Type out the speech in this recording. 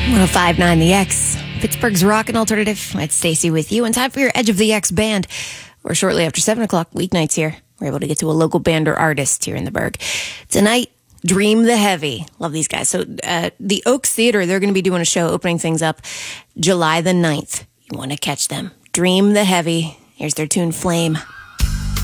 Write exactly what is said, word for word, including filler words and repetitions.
one oh five point nine The X, Pittsburgh's rockin' alternative. It's Stacey with you, and time for your Edge of the X band. We're shortly after seven o'clock weeknights here. We're able to get to a local band or artist here in the Berg. Tonight, Dream the Heavy. Love these guys. So uh, the Oaks Theater, they're going to be doing a show opening things up July the ninth. You want to catch them. Dream the Heavy. Here's their tune, Flame.